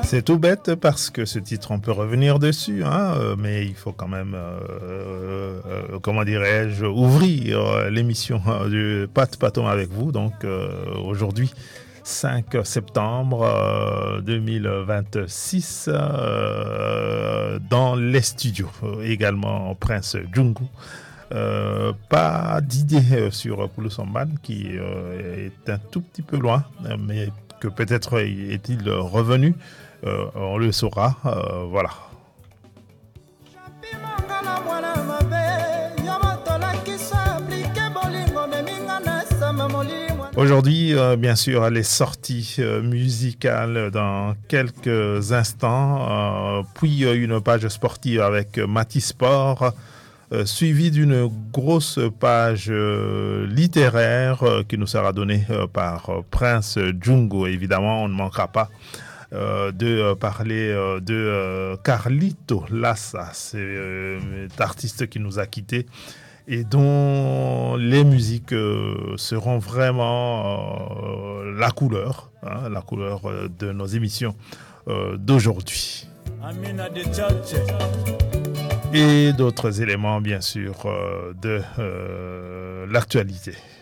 C'est tout bête parce que ce titre, on peut revenir dessus, hein, mais il faut quand même, comment dirais-je, ouvrir l'émission du Pat Paton avec vous. Donc aujourd'hui, 5 septembre 2026, dans les studios. Également Prince Jungu. Pas d'idée sur Koulou Samban qui est un tout petit peu loin, mais que peut-être est-il revenu. On le saura, voilà. Aujourd'hui, bien sûr, les sorties musicales dans quelques instants, puis une page sportive avec Matisport, suivi d'une grosse page littéraire qui nous sera donnée par Prince Jungu. Évidemment, on ne manquera pas de parler de Carlito Lassa, cet artiste qui nous a quittés et dont les musiques seront vraiment la couleur de nos émissions d'aujourd'hui. Et d'autres éléments, bien sûr, de l'actualité.